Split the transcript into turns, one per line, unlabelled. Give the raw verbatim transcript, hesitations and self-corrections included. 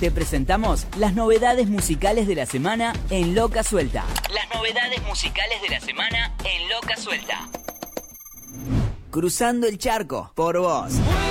te presentamos las novedades musicales de la semana en Loca Suelta. Las novedades musicales de la semana en Loca Suelta. Cruzando el charco, por vos.